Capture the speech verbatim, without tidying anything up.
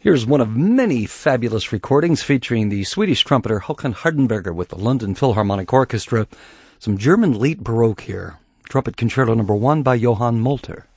Here's one of many fabulous recordings featuring the Swedish trumpeter Håkan Hardenberger with the London Philharmonic Orchestra. Some German late Baroque here. Trumpet Concerto Number One by Johann Molter.